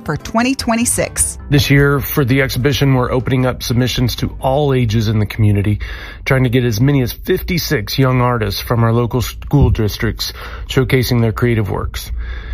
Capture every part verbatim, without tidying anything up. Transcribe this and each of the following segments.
for twenty twenty-six. This year, for the exhibition, we're opening up submissions to all ages in the community, trying to get as many as fifty-six young artists from our local school districts showcasing their creative works.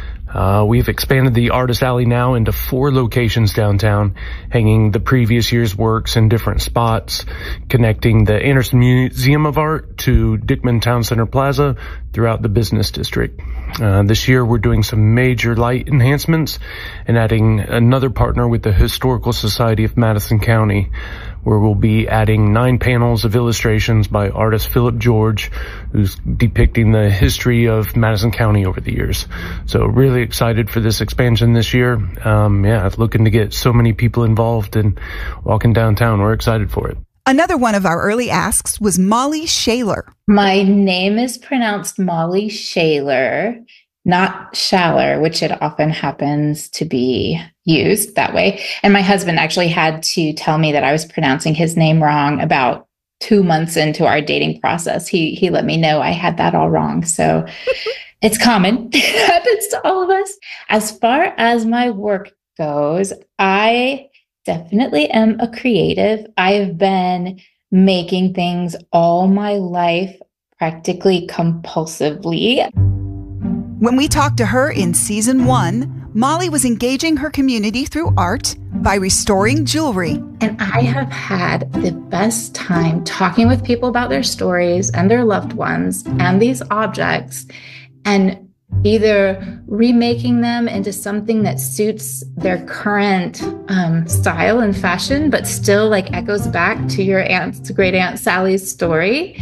Uh, we've expanded the Artist Alley now into four locations downtown, hanging the previous year's works in different spots, connecting the Anderson Museum of Art to Dickman Town Center Plaza throughout the business district. Uh, this year we're doing some major light enhancements and adding another partner with the Historical Society of Madison County, where we'll be adding nine panels of illustrations by artist Philip George, who's depicting the history of Madison County over the years. So really excited for this expansion this year. Um, yeah, looking to get so many people involved and walking downtown. We're excited for it. Another one of our early asks was Molly Shaler. My name is pronounced Molly Shaler, not Shaler, which it often happens to be used that way. And my husband actually had to tell me that I was pronouncing his name wrong about two months into our dating process. He he let me know I had that all wrong. So it's common. It happens to all of us. As far as my work goes, I definitely am a creative. I've been making things all my life, practically compulsively. When we talked to her in season one, Molly was engaging her community through art by restoring jewelry. And I have had the best time talking with people about their stories and their loved ones and these objects, and either remaking them into something that suits their current um, style and fashion, but still like echoes back to your aunt's great aunt Sally's story,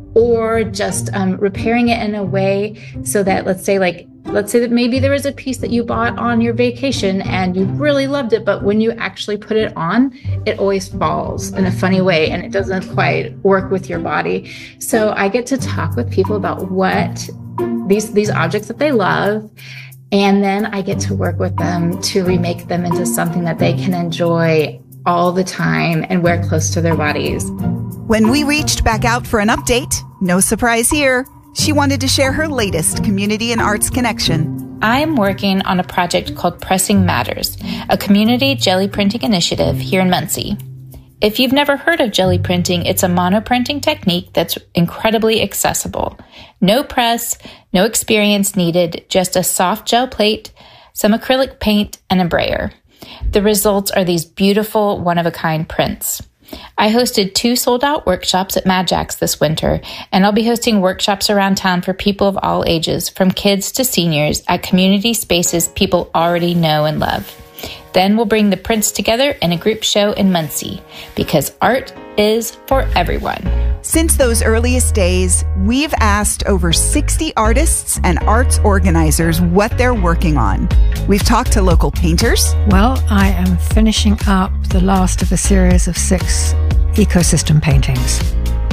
or just um, repairing it in a way so that, let's say, like, let's say that maybe there was a piece that you bought on your vacation and you really loved it, but when you actually put it on, it always falls in a funny way and it doesn't quite work with your body. So I get to talk with people about what these these objects that they love, and then I get to work with them to remake them into something that they can enjoy all the time and wear close to their bodies. When we reached back out for an update, no surprise here, she wanted to share her latest community and arts connection. I'm working on a project called Pressing Matters, a community jelly printing initiative here in Muncie. If you've never heard of jelly printing, it's a monoprinting technique that's incredibly accessible. No press, no experience needed, just a soft gel plate, some acrylic paint, and a brayer. The results are these beautiful, one-of-a-kind prints. I hosted two sold-out workshops at Mad Jack's this winter, and I'll be hosting workshops around town for people of all ages, from kids to seniors, at community spaces people already know and love. Then we'll bring the prints together in a group show in Muncie, because art is for everyone. Since those earliest days, we've asked over sixty artists and arts organizers what they're working on. We've talked to local painters. Well, I am finishing up the last of a series of six ecosystem paintings.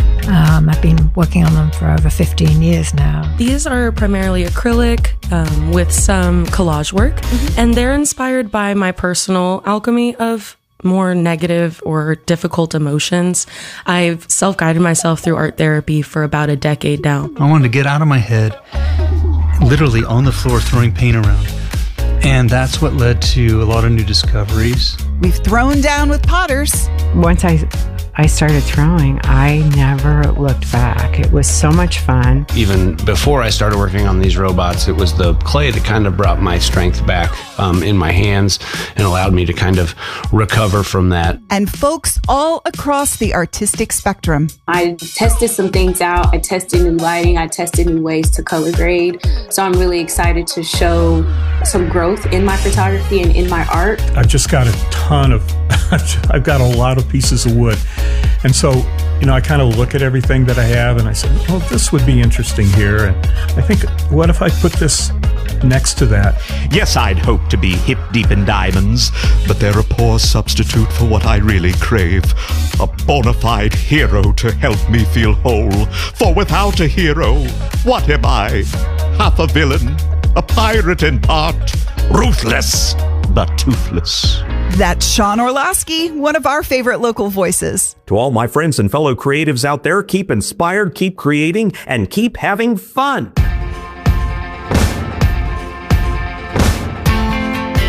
Um, I've been working on them for over fifteen years now. These are primarily acrylic um, with some collage work, mm-hmm. and they're inspired by my personal alchemy of more negative or difficult emotions. I've self-guided myself through art therapy for about a decade now. I wanted to get out of my head, literally on the floor throwing paint around. And that's what led to a lot of new discoveries. We've thrown down with potters. Once I I started throwing, I never looked back. It was so much fun. Even before I started working on these robots, it was the clay that kind of brought my strength back um, in my hands and allowed me to kind of recover from that. And folks all across the artistic spectrum. I tested some things out. I tested new lighting. I tested new ways to color grade. So I'm really excited to show some growth in my photography and in my art. I've just got a ton of, I've got a lot of pieces of wood. And so, you know, I kind of look at everything that I have and I said, well, this would be interesting here. And I think, what if I put this next to that? Yes, I'd hope to be hip deep in diamonds, but they're a poor substitute for what I really crave. A bona fide hero to help me feel whole. For without a hero, what am I? Half a villain, a pirate in part, ruthless but toothless. That's Sean Orlowski, one of our favorite local voices. To all my friends and fellow creatives out there, keep inspired, keep creating, and keep having fun.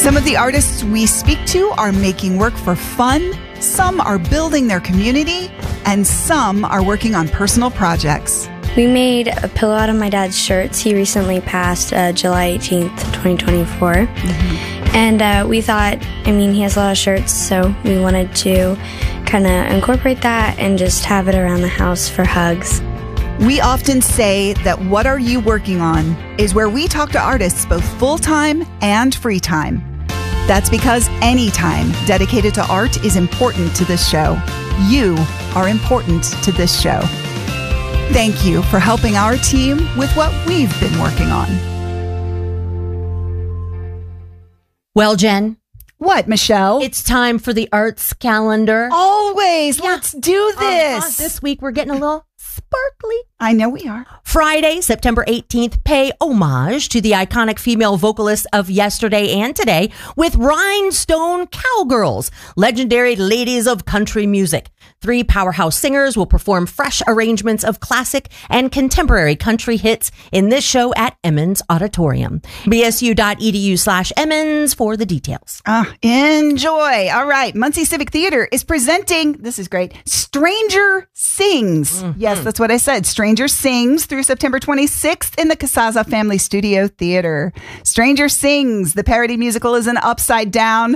Some of the artists we speak to are making work for fun, some are building their community, and some are working on personal projects. We made a pillow out of my dad's shirts. He recently passed uh, July eighteenth, twenty twenty-four. Mm-hmm. And uh, we thought, I mean, he has a lot of shirts, so we wanted to kind of incorporate that and just have it around the house for hugs. We often say that What Are You Working On is where we talk to artists both full-time and free time. That's because any time dedicated to art is important to this show. You are important to this show. Thank you for helping our team with what we've been working on. Well, Jen. What, Michelle? It's time for the arts calendar. Always. Yeah. Let's do this. Uh, uh, this week we're getting a little sparkly. I know we are. Friday, September eighteenth, pay homage to the iconic female vocalists of yesterday and today with Rhinestone Cowgirls, legendary ladies of country music. Three powerhouse singers will perform fresh arrangements of classic and contemporary country hits in this show at Emmons Auditorium. B S U dot E D U slash Emmons for the details. Uh, enjoy. All right. Muncie Civic Theater is presenting, this is great, Stranger Sings. Mm-hmm. Yes, that's what I said. Stranger Sings through September twenty-sixth in the Casaza Family Studio Theater. Stranger Sings, the parody musical, is an upside down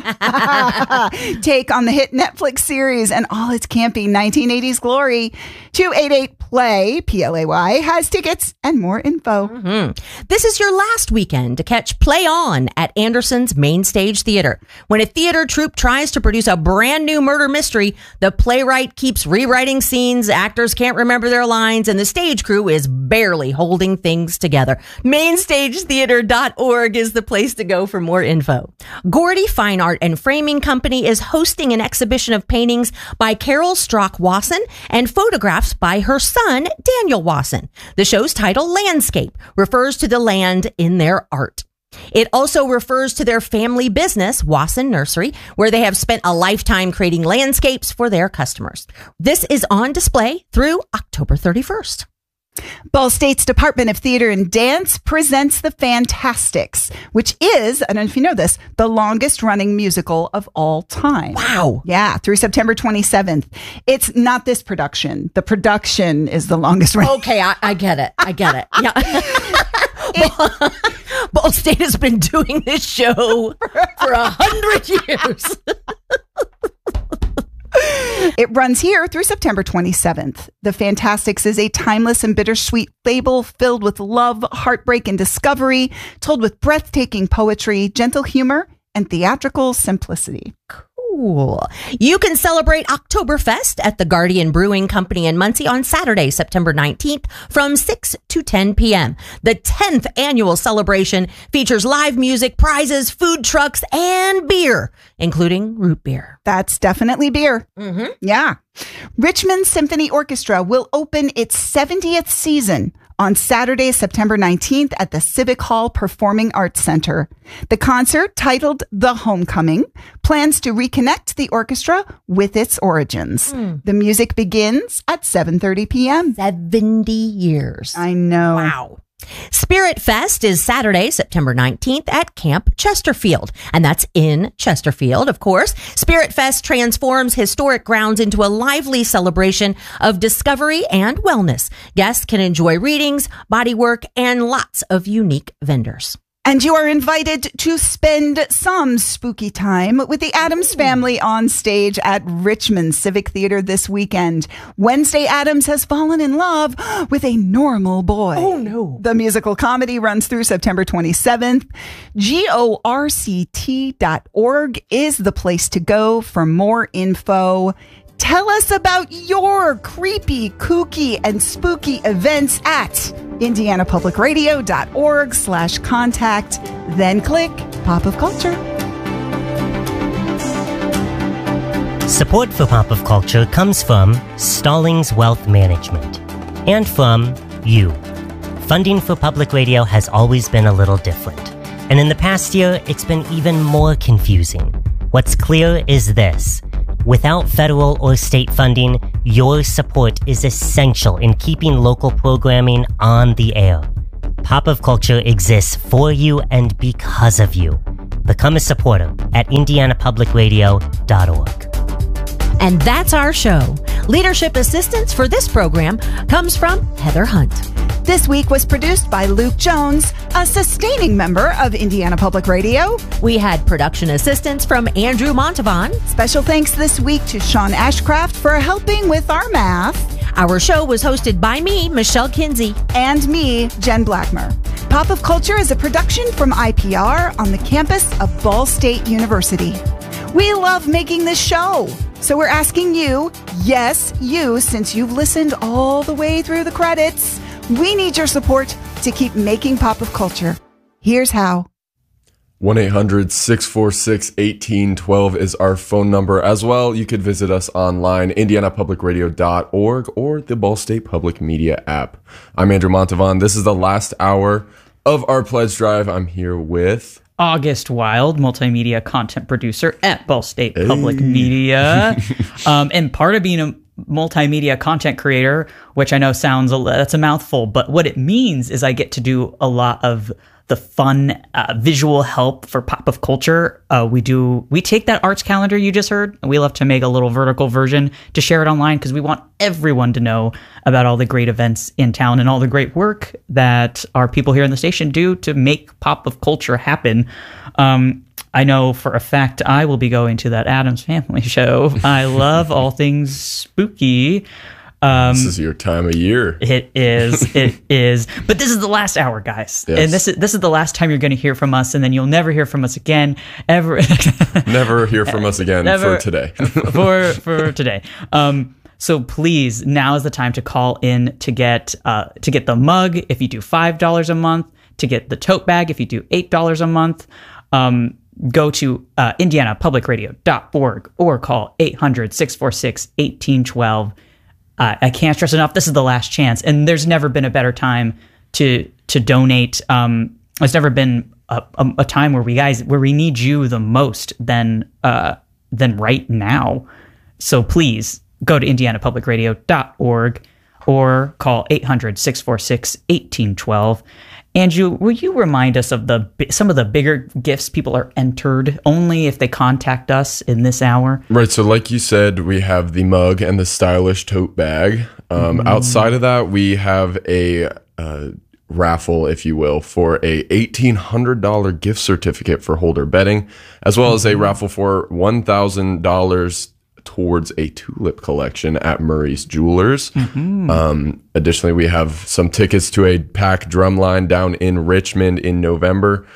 take on the hit Netflix series and all its campy nineteen eighties glory. two eight eight play, P L A Y, has tickets and more info. Mm-hmm. This is your last weekend to catch Play On at Anderson's Main Stage Theater. When a theater troupe tries to produce a brand new murder mystery, the playwright keeps rewriting scenes, actors can't remember their lines, and the stage crew is barely holding things together. main stage theater dot org is the place to go for more info. Gordy Fine Art and Framing Company is hosting an exhibition of paintings by Carol Strock Wasson and photographs by her son, Daniel Wasson. The show's title, Landscape, refers to the land in their art. It also refers to their family business, Wasson Nursery, where they have spent a lifetime creating landscapes for their customers. This is on display through October thirty-first. Ball State's Department of Theater and Dance presents The Fantastics, which is, I don't know if you know this, the longest running musical of all time. Wow. Yeah, through September twenty-seventh. It's not this production. The production is the longest running. Okay, I, I get it. I get it. Yeah. Ball, Ball State has been doing this show for a hundred years. It runs here through September twenty-seventh. The Fantastics is a timeless and bittersweet fable filled with love, heartbreak, and discovery, told with breathtaking poetry, gentle humor, and theatrical simplicity. Cool. You can celebrate Oktoberfest at the Guardian Brewing Company in Muncie on Saturday, September nineteenth from six to ten p.m. The tenth annual celebration features live music, prizes, food trucks, and beer, including root beer. That's definitely beer. Mm-hmm. Yeah. Richmond Symphony Orchestra will open its seventieth season on Saturday, September nineteenth at the Civic Hall Performing Arts Center. The concert, titled The Homecoming, plans to reconnect the orchestra with its origins. Mm. The music begins at seven thirty p.m. seventy years. I know. Wow. Spirit Fest is Saturday, September nineteenth at Camp Chesterfield, and that's in Chesterfield, of course. Spirit Fest transforms historic grounds into a lively celebration of discovery and wellness. Guests can enjoy readings, bodywork, and lots of unique vendors. And you are invited to spend some spooky time with the Addams family on stage at Richmond Civic Theater this weekend. Wednesday Addams has fallen in love with a normal boy. Oh, no. The musical comedy runs through September twenty-seventh. G O R C T dot org is the place to go for more info. Tell us about your creepy, kooky, and spooky events at indiana public radio dot org slash contact. Then click Pop of Culture. Support for Pop of Culture comes from Stallings Wealth Management and from you. Funding for public radio has always been a little different, and in the past year, it's been even more confusing. What's clear is this. Without federal or state funding, your support is essential in keeping local programming on the air. Pop of Culture exists for you and because of you. become a supporter at indiana public radio dot org. And that's our show. Leadership assistance for this program comes from Heather Hunt. This week was produced by Luke Jones, a sustaining member of Indiana Public Radio. We had production assistance from Andrew Montavon. Special thanks this week to Sean Ashcraft for helping with our math. Our show was hosted by me, Michelle Kinsey. And me, Jen Blackmer. Pop of Culture is a production from I P R on the campus of Ball State University. We love making this show, so we're asking you, yes, you, since you've listened all the way through the credits, we need your support to keep making Pop of Culture. Here's how. one eight hundred six four six one eight one two is our phone number. As well, you could visit us online, indiana public radio dot org or the Ball State Public Media app. I'm Andrew Montavon. This is the last hour of our pledge drive. I'm here with August Wild, multimedia content producer at Ball State Public hey. Media. um, and part of being a multimedia content creator, which I know sounds a that's a mouthful, but what it means is I get to do a lot of the fun uh, visual help for Pop of Culture. Uh, we do we take that arts calendar you just heard, and we love to make a little vertical version to share it online because we want everyone to know about all the great events in town and all the great work that our people here in the station do to make Pop of Culture happen. Um, I know for a fact I will be going to that Addams Family show. I love all things spooky. Um, this is your time of year. It is. It is. But this is the last hour, guys. Yes. And this is this is the last time you're going to hear from us, and then you'll never hear from us again. Ever. Never hear from us again never, for today. for for today. Um, so please, now is the time to call in to get uh, to get the mug if you do five dollars a month, to get the tote bag if you do eight dollars a month. Um, go to uh, indiana public radio dot org or call eight hundred six four six one eight one two. Uh, I can't stress enough, this is the last chance. And there's never been a better time to to donate. Um, there's never been a, a, a time where we guys where we need you the most than uh, than right now. So please go to indiana public radio dot org or call eight hundred six four six one eight one two. Andrew, will you remind us of the some of the bigger gifts people are entered only if they contact us in this hour? Right. So like you said, we have the mug and the stylish tote bag. Um, mm. Outside of that, we have a uh, raffle, if you will, for a eighteen hundred dollars gift certificate for Holder Bedding, as well mm-hmm. as a raffle for one thousand dollars towards a tulip collection at Murray's Jewelers. Mm-hmm. Um, additionally, we have some tickets to a pack drumline down in Richmond in November.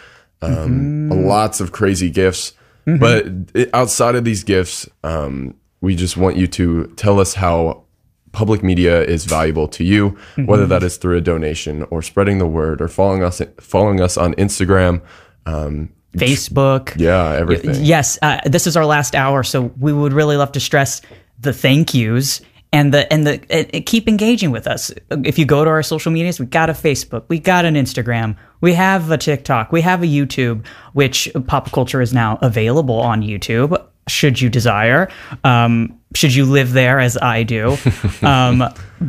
Um, mm-hmm. Lots of crazy gifts. Mm-hmm. But it, outside of these gifts, um, we just want you to tell us how public media is valuable to you, mm-hmm. whether that is through a donation or spreading the word or following us, following us on Instagram, um, Facebook. Yeah, everything. Yes, uh, this is our last hour, so we would really love to stress the thank yous and the and the uh, keep engaging with us. If you go to our social medias, we got a Facebook, we got an Instagram, we have a TikTok, we have a YouTube, which Pop Culture is now available on YouTube. Should you desire, um, should you live there as I do, um,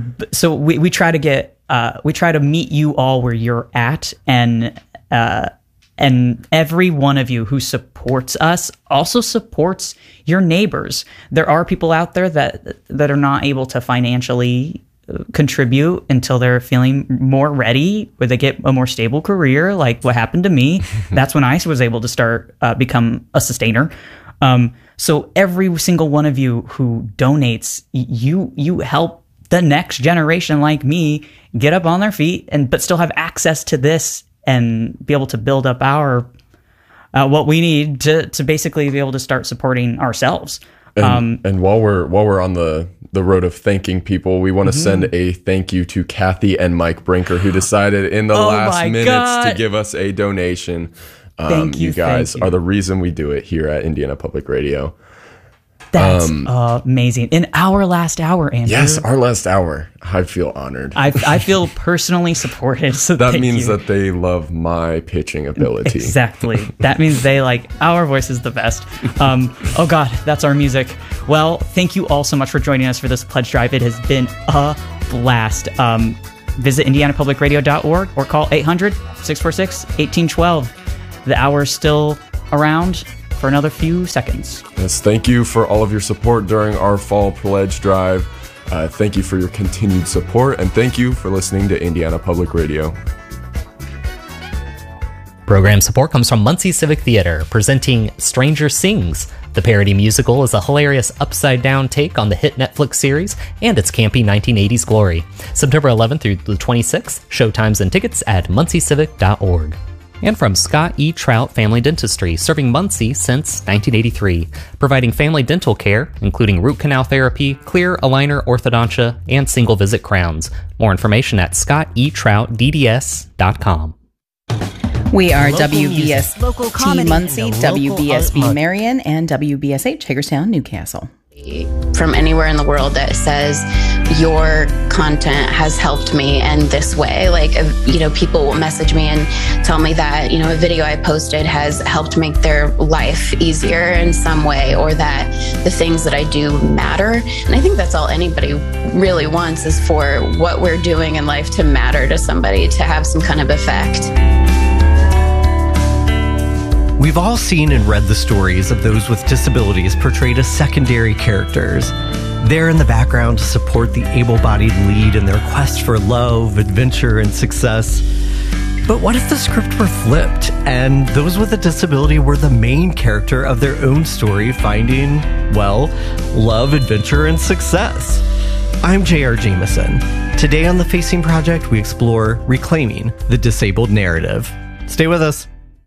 so we we try to get uh, we try to meet you all where you're at, and. Uh, And every one of you who supports us also supports your neighbors. There are people out there that that are not able to financially contribute until they're feeling more ready, where they get a more stable career, like what happened to me. That's when I was able to start uh, become a sustainer. Um, so every single one of you who donates, you you help the next generation like me get up on their feet and but still have access to this and be able to build up our uh, what we need to to basically be able to start supporting ourselves. And, um, and while we're while we're on the the road of thanking people, we want to mm-hmm. send a thank you to Kathy and Mike Brinker, who decided in the oh last minutes God. to give us a donation. Um, thank you, you guys thank you. are the reason we do it here at Indiana Public Radio. That's um, uh, amazing. In our last hour, Andrew. Yes, our last hour. I feel honored. I, I feel personally supported. So that thank means you. that they love my pitching ability. Exactly. That means they like our voice is the best. Um, oh God, that's our music. Well, thank you all so much for joining us for this pledge drive. It has been a blast. Um, visit indiana public radio dot org or call eight hundred six four six one eight one two. The hour is still around for another few seconds. Yes, thank you for all of your support during our fall pledge drive. Uh, thank you for your continued support, and thank you for listening to Indiana Public Radio. Program support comes from Muncie Civic Theater, presenting Stranger Sings. The parody musical is a hilarious upside-down take on the hit Netflix series and its campy nineteen eighties glory. September eleventh through the twenty-sixth, showtimes and tickets at muncie civic dot org. And from Scott E. Trout Family Dentistry, serving Muncie since nineteen eighty-three, providing family dental care, including root canal therapy, clear aligner orthodontia, and single-visit crowns. More information at scott e trout d d s dot com. We are Local W B S music, local T comedy, Muncie, and a W B S B local art Marion, and W B S H Hagerstown, Newcastle. From anywhere in the world that says your content has helped me in this way. Like, you know, people will message me and tell me that, you know, a video I posted has helped make their life easier in some way, or that the things that I do matter. And I think that's all anybody really wants, is for what we're doing in life to matter to somebody, to have some kind of effect. We've all seen and read the stories of those with disabilities portrayed as secondary characters. They're in the background to support the able-bodied lead in their quest for love, adventure, and success. But what if the script were flipped, and those with a disability were the main character of their own story, finding, well, love, adventure, and success? I'm J R Jameson. Today on The Facing Project, we explore reclaiming the disabled narrative. Stay with us.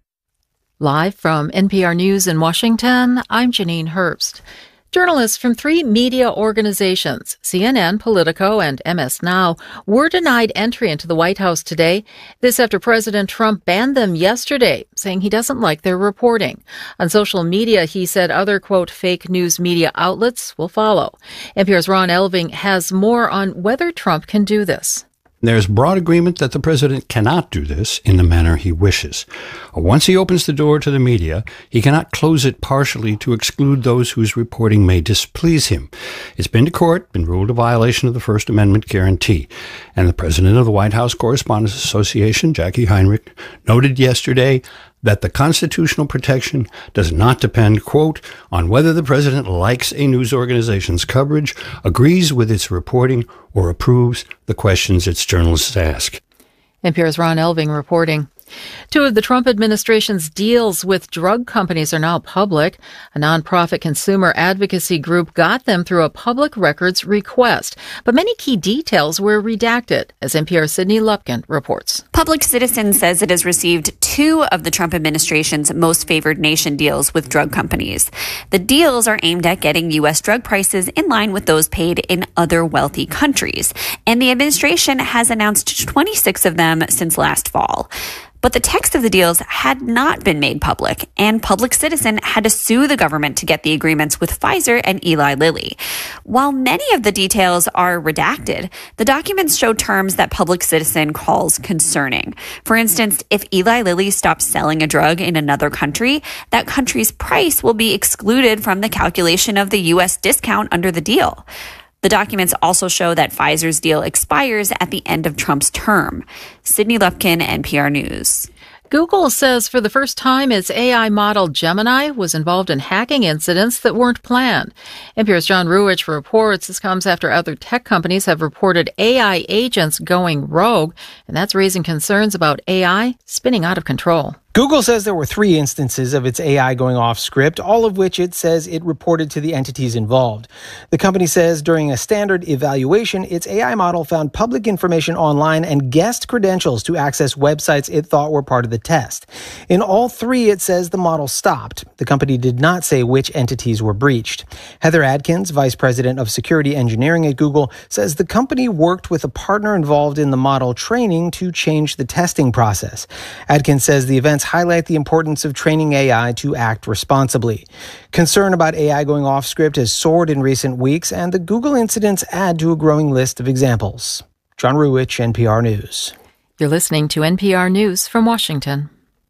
Live from N P R News in Washington, I'm Janine Herbst. Journalists from three media organizations, C N N, Politico, and M S Now, were denied entry into the White House today. This after President Trump banned them yesterday, saying he doesn't like their reporting. On social media, he said other, quote, fake news media outlets will follow. N P R's Ron Elving has more on whether Trump can do this. There's broad agreement that the president cannot do this in the manner he wishes. Once he opens the door to the media, he cannot close it partially to exclude those whose reporting may displease him. It's been to court, been ruled a violation of the First Amendment guarantee. And the president of the White House Correspondents Association, Jackie Heinrich, noted yesterday that the constitutional protection does not depend, quote, on whether the president likes a news organization's coverage, agrees with its reporting, or approves the questions its journalists ask. N P R's Ron Elving reporting. Two of the Trump administration's deals with drug companies are now public. A nonprofit consumer advocacy group got them through a public records request, but many key details were redacted, as N P R's Sydney Lupkin reports. Public Citizen says it has received two of the Trump administration's most favored nation deals with drug companies. The deals are aimed at getting U S drug prices in line with those paid in other wealthy countries, and the administration has announced twenty-six of them since last fall. But the text of the deals had not been made public, and Public Citizen had to sue the government to get the agreements with Pfizer and Eli Lilly. While many of the details are redacted, the documents show terms that Public Citizen calls concerning. For instance, if Eli Lilly stops selling a drug in another country, that country's price will be excluded from the calculation of the U S discount under the deal. The documents also show that Pfizer's deal expires at the end of Trump's term. Sydney Lupkin, N P R News. Google says for the first time its A I model Gemini was involved in hacking incidents that weren't planned. N P R's John Ruwitch reports this comes after other tech companies have reported A I agents going rogue, and that's raising concerns about A I spinning out of control. Google says there were three instances of its A I going off script, all of which it says it reported to the entities involved. The company says during a standard evaluation, its A I model found public information online and guessed credentials to access websites it thought were part of the test. In all three, it says the model stopped. The company did not say which entities were breached. Heather Adkins, vice president of security engineering at Google, says the company worked with a partner involved in the model training to change the testing process. Adkins says the events highlight the importance of training A I to act responsibly. Concern about A I going off script has soared in recent weeks, and the Google incidents add to a growing list of examples. John Ruwitch, N P R News. You're listening to N P R News from Washington.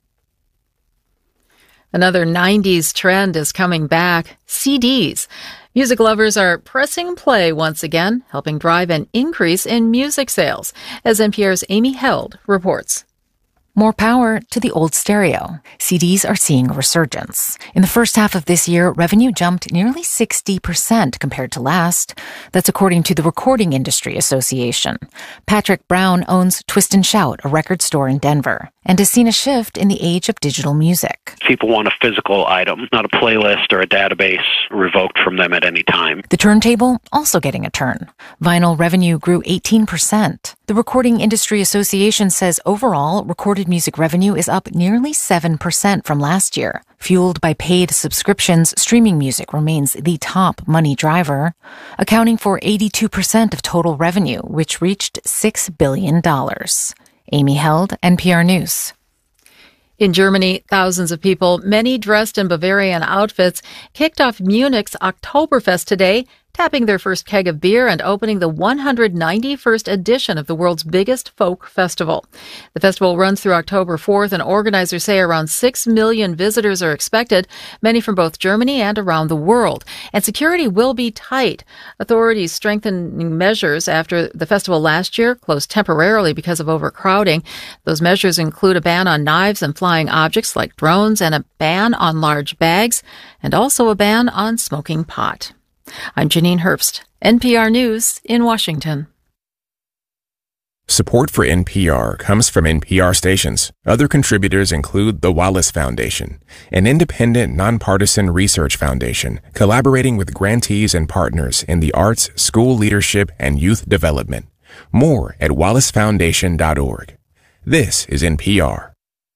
Another nineties trend is coming back, C Ds. Music lovers are pressing play once again, helping drive an increase in music sales, as N P R's Amy Held reports. More power to the old stereo. C Ds are seeing a resurgence. In the first half of this year, revenue jumped nearly sixty percent compared to last. That's according to the Recording Industry Association. Patrick Brown owns Twist and Shout, a record store in Denver, and has seen a shift in the age of digital music. People want a physical item, not a playlist or a database revoked from them at any time. The turntable also getting a turn. Vinyl revenue grew eighteen percent. The Recording Industry Association says overall, recorded music revenue is up nearly seven percent from last year. Fueled by paid subscriptions, streaming music remains the top money driver, accounting for eighty-two percent of total revenue, which reached six billion dollars. Amy Held, N P R News. In Germany, thousands of people, many dressed in Bavarian outfits, kicked off Munich's Oktoberfest today, tapping their first keg of beer and opening the one hundred ninety-first edition of the world's biggest folk festival. The festival runs through October fourth, and organizers say around six million visitors are expected, many from both Germany and around the world. And security will be tight. Authorities strengthening measures after the festival last year closed temporarily because of overcrowding. Those measures include a ban on knives and flying objects like drones, and a ban on large bags, and also a ban on smoking pot. I'm Janine Herbst, N P R News in Washington. Support for N P R comes from N P R stations. Other contributors include the Wallace Foundation, an independent, nonpartisan research foundation collaborating with grantees and partners in the arts, school leadership, and youth development. More at wallace foundation dot org. This is N P R.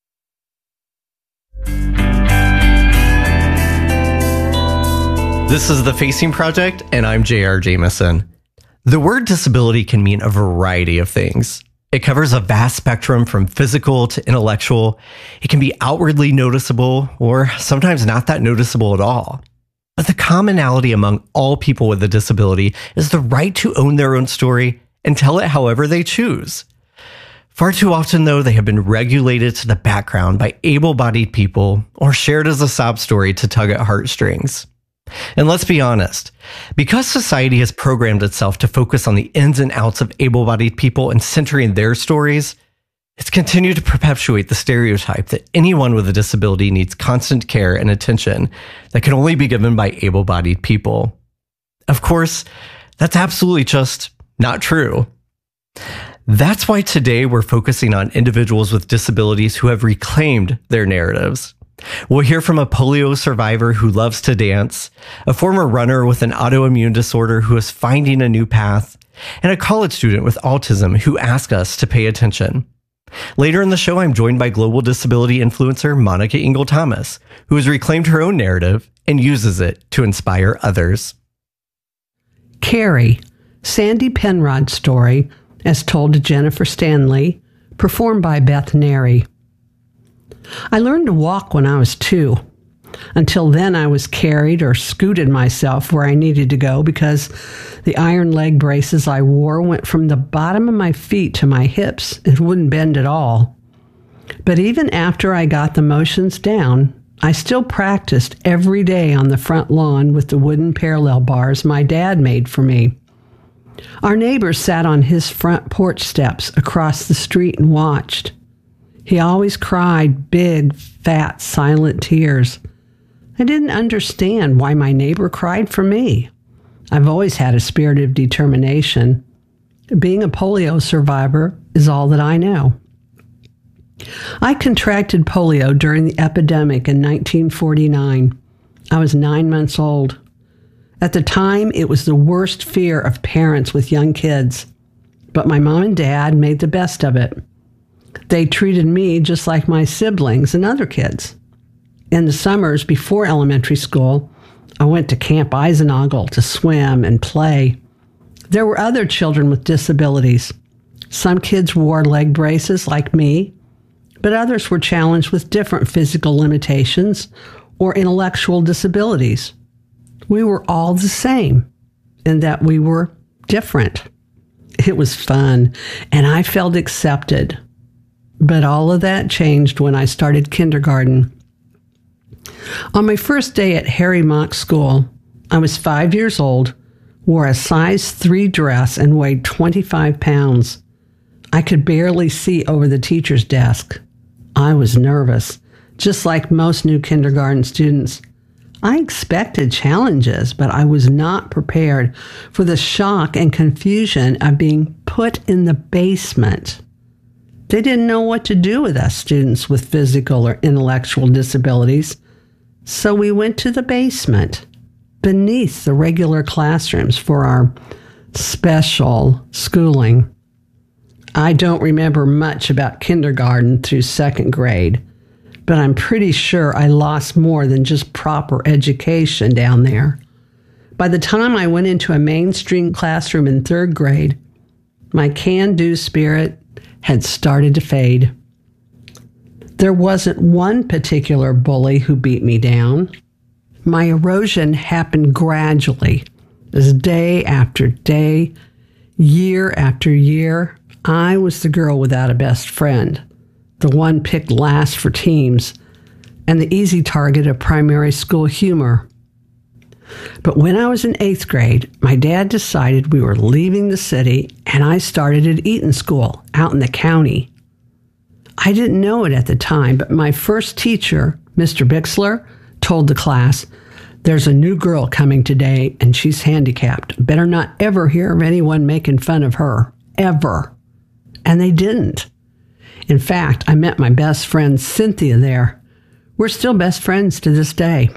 This is The Facing Project, and I'm J R Jameson. The word disability can mean a variety of things. It covers a vast spectrum from physical to intellectual. It can be outwardly noticeable, or sometimes not that noticeable at all. But the commonality among all people with a disability is the right to own their own story and tell it however they choose. Far too often, though, they have been regulated to the background by able-bodied people or shared as a sob story to tug at heartstrings. And let's be honest, because society has programmed itself to focus on the ins and outs of able-bodied people and centering their stories, it's continued to perpetuate the stereotype that anyone with a disability needs constant care and attention that can only be given by able-bodied people. Of course, that's absolutely just not true. That's why today we're focusing on individuals with disabilities who have reclaimed their narratives. We'll hear from a polio survivor who loves to dance, a former runner with an autoimmune disorder who is finding a new path, and a college student with autism who asked us to pay attention. Later in the show, I'm joined by global disability influencer Monica Ingle Thomas, who has reclaimed her own narrative and uses it to inspire others. Carrie, Sandy Penrod's story, as told to Jennifer Stanley, performed by Beth Neri. I learned to walk when I was two. Until then, I was carried or scooted myself where I needed to go because the iron leg braces I wore went from the bottom of my feet to my hips and wouldn't bend at all. But even after I got the motions down, I still practiced every day on the front lawn with the wooden parallel bars my dad made for me. Our neighbor sat on his front porch steps across the street and watched. He always cried big, fat, silent tears. I didn't understand why my neighbor cried for me. I've always had a spirit of determination. Being a polio survivor is all that I know. I contracted polio during the epidemic in nineteen forty-nine. I was nine months old. At the time, it was the worst fear of parents with young kids. But my mom and dad made the best of it. They treated me just like my siblings and other kids. In the summers before elementary school, I went to Camp Eisenagel to swim and play. There were other children with disabilities. Some kids wore leg braces like me, but others were challenged with different physical limitations or intellectual disabilities. We were all the same in that we were different. It was fun, and I felt accepted. But all of that changed when I started kindergarten. On my first day at Harry Mock School, I was five years old, wore a size three dress, and weighed twenty-five pounds. I could barely see over the teacher's desk. I was nervous, just like most new kindergarten students. I expected challenges, but I was not prepared for the shock and confusion of being put in the basement. They didn't know what to do with us students with physical or intellectual disabilities, so we went to the basement, beneath the regular classrooms for our special schooling. I don't remember much about kindergarten through second grade, but I'm pretty sure I lost more than just proper education down there. By the time I went into a mainstream classroom in third grade, my can-do spirit had started to fade. There wasn't one particular bully who beat me down. My erosion happened gradually, as day after day, year after year, I was the girl without a best friend, the one picked last for teams, and the easy target of primary school humor. But when I was in eighth grade, my dad decided we were leaving the city, and I started at Eaton School out in the county. I didn't know it at the time, but my first teacher, Mister Bixler, told the class, "There's a new girl coming today, and she's handicapped. Better not ever hear of anyone making fun of her. Ever." And they didn't. In fact, I met my best friend Cynthia there. We're still best friends to this day.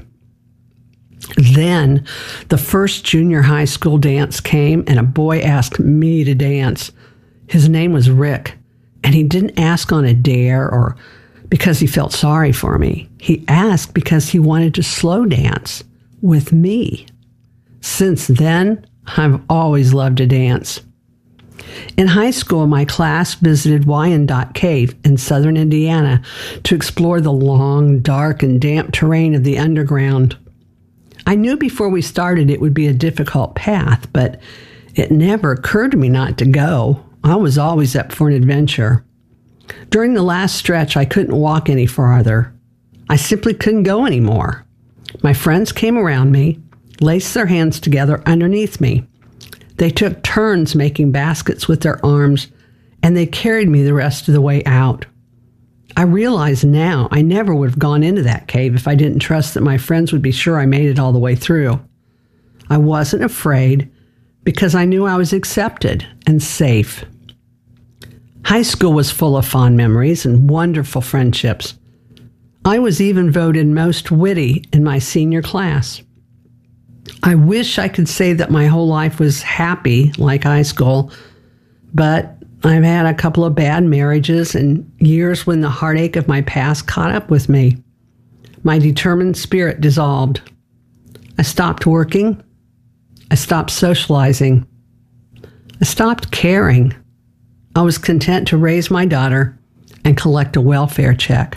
Then the first junior high school dance came, and a boy asked me to dance. His name was Rick, and he didn't ask on a dare or because he felt sorry for me. He asked because he wanted to slow dance with me. Since then, I've always loved to dance. In high school, my class visited Wyandotte Cave in southern Indiana to explore the long, dark, and damp terrain of the underground. I knew before we started it would be a difficult path, but it never occurred to me not to go. I was always up for an adventure. During the last stretch, I couldn't walk any farther. I simply couldn't go anymore. My friends came around me, laced their hands together underneath me. They took turns making baskets with their arms, and they carried me the rest of the way out. I realize now I never would have gone into that cave if I didn't trust that my friends would be sure I made it all the way through. I wasn't afraid because I knew I was accepted and safe. High school was full of fond memories and wonderful friendships. I was even voted most witty in my senior class. I wish I could say that my whole life was happy like high school, but I've had a couple of bad marriages and years when the heartache of my past caught up with me. My determined spirit dissolved. I stopped working. I stopped socializing. I stopped caring. I was content to raise my daughter and collect a welfare check.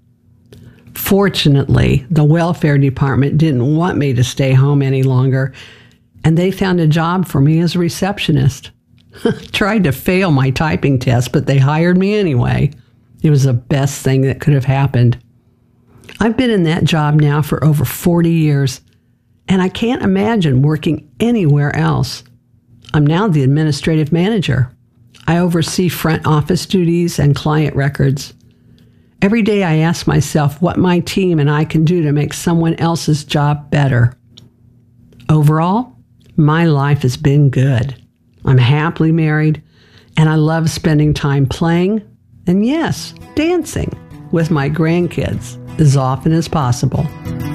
Fortunately, the welfare department didn't want me to stay home any longer, and they found a job for me as a receptionist. Tried to fail my typing test, but they hired me anyway. It was the best thing that could have happened. I've been in that job now for over forty years, and I can't imagine working anywhere else. I'm now the administrative manager. I oversee front office duties and client records. Every day I ask myself what my team and I can do to make someone else's job better. Overall, my life has been good. I'm happily married, and I love spending time playing, and yes, dancing with my grandkids as often as possible.